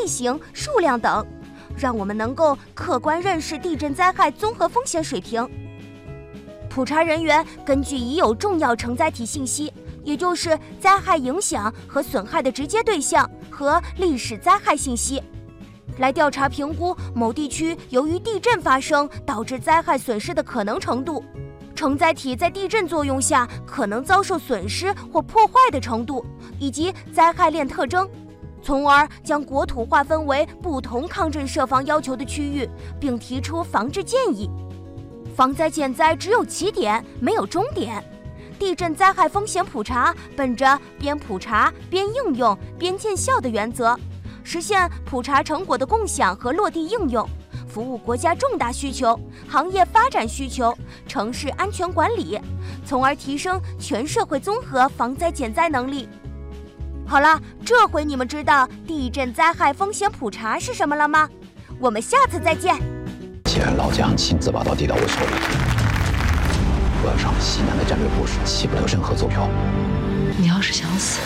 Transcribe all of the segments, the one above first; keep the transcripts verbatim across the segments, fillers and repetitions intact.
地形、数量等，让我们能够客观认识地震灾害综合风险水平。普查人员根据已有重要承载体信息，也就是灾害影响和损害的直接对象和历史灾害信息，来调查评估某地区由于地震发生导致灾害损失的可能程度，承载体在地震作用下可能遭受损失或破坏的程度，以及灾害链特征，从而将国土划分为不同抗震设防要求的区域，并提出防治建议。防灾减灾只有起点，没有终点。地震灾害风险普查本着边普查边应用边见效的原则，实现普查成果的共享和落地应用，服务国家重大需求、行业发展需求、城市安全管理，从而提升全社会综合防灾减灾能力。好了，这回你们知道地震灾害风险普查是什么了吗？我们下次再见。 既然老蒋亲自把刀递到我手里，我要上西南的战略部署起不了任何作用。 你要是想死，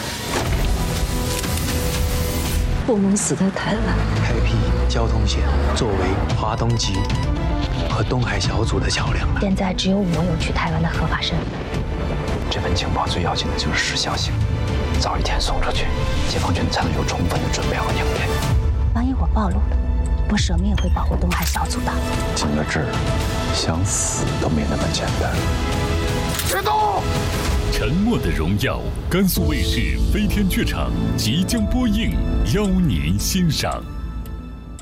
不能死在台湾。 开辟交通线，作为华东籍和东海小组的桥梁了。 现在只有我有去台湾的合法身份。 这份情报最要紧的就是时效性，早一天送出去，解放军才能有充分的准备和应对。 万一我暴露了，我舍命也会保护东海小组的。 进了这儿，想死都没那么简单。 别动！ 沉默的荣耀，甘肃卫视飞天剧场即将播映，邀您欣赏。